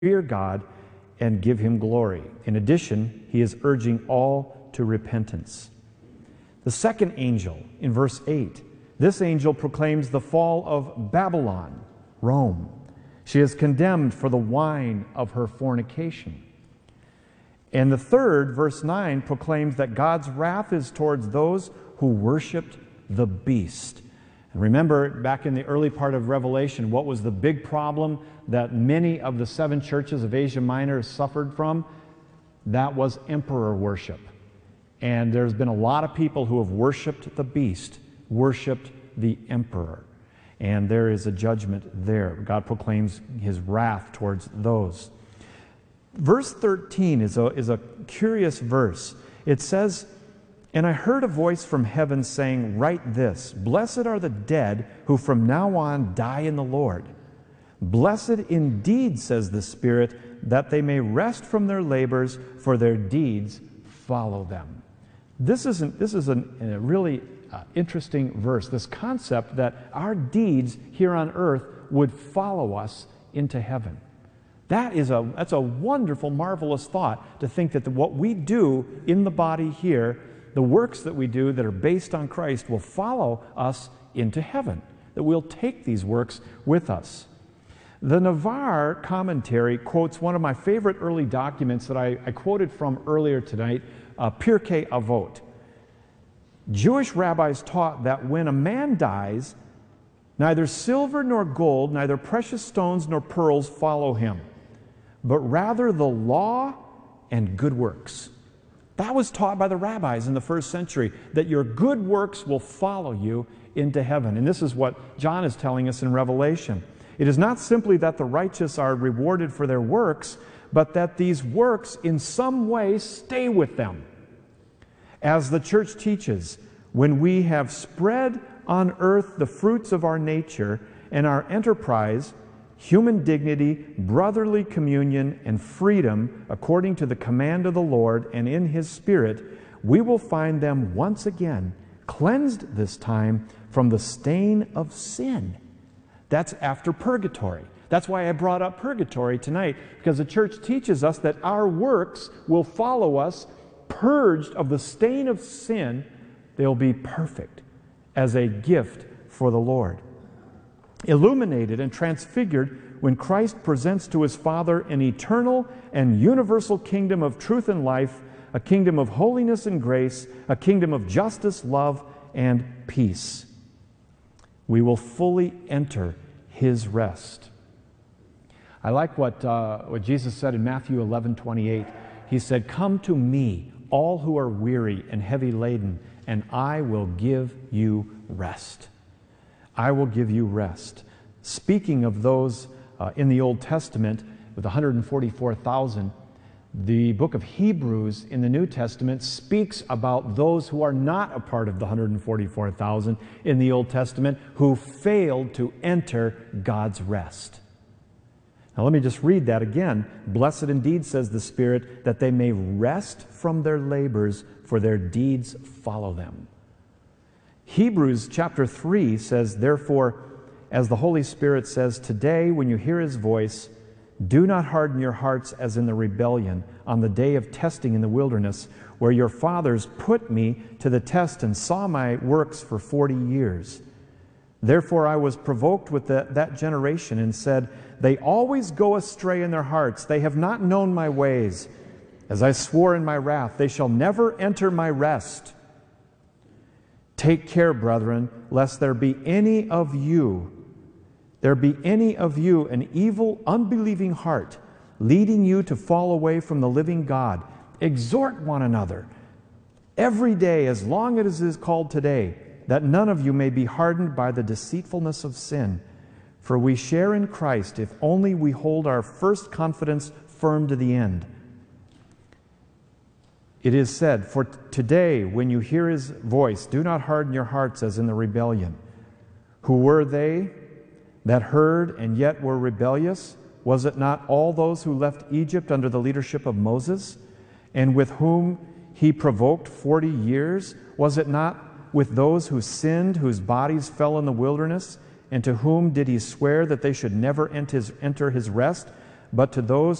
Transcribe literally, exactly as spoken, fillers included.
fear God and give him glory. In addition, he is urging all to repentance. The second angel in verse eight, this angel proclaims the fall of Babylon, Rome. She is condemned for the wine of her fornication. And the third, verse nine, proclaims that God's wrath is towards those who worshiped the beast. And remember, back in the early part of Revelation, what was the big problem that many of the seven churches of Asia Minor suffered from? That was emperor worship. And there's been a lot of people who have worshiped the beast, worshiped the emperor. And there is a judgment there. God proclaims his wrath towards those. Verse thirteen is a, is a curious verse. It says, "And I heard a voice from heaven saying, 'Write this, blessed are the dead who from now on die in the Lord. Blessed indeed, says the Spirit, that they may rest from their labors, for their deeds follow them.'" This is, an, this is an, a really uh, interesting verse, this concept that our deeds here on earth would follow us into heaven. That is a, that's a wonderful, marvelous thought, to think that the, what we do in the body here, the works that we do that are based on Christ, will follow us into heaven, that we'll take these works with us. The Navarre commentary quotes one of my favorite early documents that I, I quoted from earlier tonight, uh, Pirkei Avot. Jewish rabbis taught that when a man dies, neither silver nor gold, neither precious stones nor pearls follow him, but rather the law and good works. That was taught by the rabbis in the first century, that your good works will follow you into heaven. And this is what John is telling us in Revelation. It is not simply that the righteous are rewarded for their works, but that these works in some way stay with them. As the church teaches, when we have spread on earth the fruits of our nature and our enterprise, human dignity, brotherly communion, and freedom, according to the command of the Lord and in His Spirit, we will find them once again cleansed this time from the stain of sin. That's after purgatory. That's why I brought up purgatory tonight, because the church teaches us that our works will follow us, purged of the stain of sin. They'll be perfect as a gift for the Lord. Illuminated and transfigured when Christ presents to His Father an eternal and universal kingdom of truth and life, a kingdom of holiness and grace, a kingdom of justice, love, and peace. We will fully enter His rest. I like what, uh, what Jesus said in Matthew eleven twenty-eight. He said, "Come to me, all who are weary and heavy laden, and I will give you rest." I will give you rest. Speaking of those uh, in the Old Testament, with one hundred forty-four thousand, the book of Hebrews in the New Testament speaks about those who are not a part of the one hundred forty-four thousand in the Old Testament, who failed to enter God's rest. Now let me just read that again. "Blessed indeed, says the Spirit, that they may rest from their labors, for their deeds follow them." Hebrews chapter three says, "Therefore, as the Holy Spirit says, today when you hear His voice, do not harden your hearts as in the rebellion on the day of testing in the wilderness, where your fathers put me to the test and saw my works for forty years. Therefore I was provoked with the, that generation and said, they always go astray in their hearts. They have not known my ways. As I swore in my wrath, they shall never enter my rest. Take care, brethren, lest there be any of you, there be any of you an evil, unbelieving heart, leading you to fall away from the living God. Exhort one another every day, as long as it is called today, that none of you may be hardened by the deceitfulness of sin. For we share in Christ, if only we hold our first confidence firm to the end. It is said, for today, when you hear His voice, do not harden your hearts as in the rebellion. Who were they that heard and yet were rebellious? Was it not all those who left Egypt under the leadership of Moses, and with whom He provoked forty years? Was it not with those who sinned, whose bodies fell in the wilderness, and to whom did He swear that they should never enter His rest, but to those